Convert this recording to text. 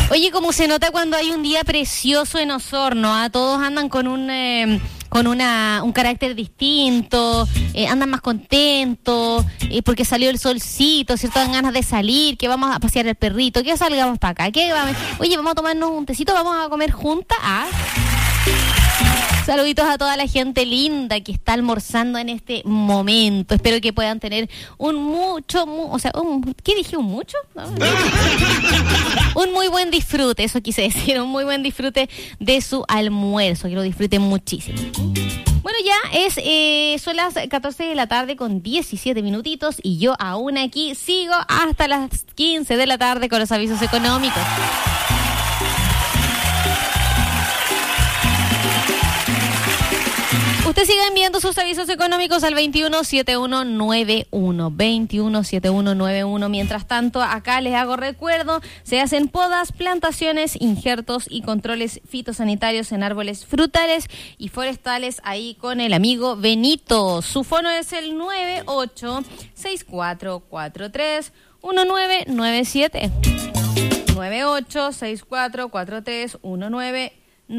Oye, como se nota cuando hay un día precioso en Osorno, ¿ah? Todos andan con un carácter distinto, andan más contentos, porque salió el solcito, ¿cierto? Dan ganas de salir, que vamos a pasear el perrito, que salgamos para acá, oye, vamos a tomarnos un tecito, vamos a comer juntas, ¿ah? Saluditos a toda la gente linda que está almorzando en este momento. Espero que puedan tener ¿qué dije? ¿Un mucho? No. Un muy buen disfrute, eso quise decir, un muy buen disfrute de su almuerzo, que lo disfruten muchísimo. Bueno, ya son las 14 de la tarde con 17 minutitos y yo aún aquí sigo hasta las 15 de la tarde con los avisos económicos. Usted siga enviando sus avisos económicos al 217191. Mientras tanto, acá les hago recuerdo, se hacen podas, plantaciones, injertos y controles fitosanitarios en árboles frutales y forestales ahí con el amigo Benito. Su fono es el 9864431997. 9864431997.